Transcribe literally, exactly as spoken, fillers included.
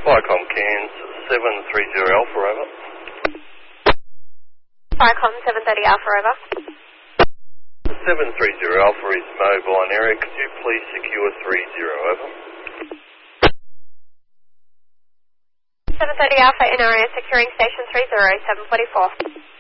Viacom Cairns seven three zero Alpha, over. Viacom seven thirty Alpha, over. seven three zero Alpha is mobile on area. Could you please secure three zero, over? seven thirty Alpha in area, securing station three zero, seven forty-four.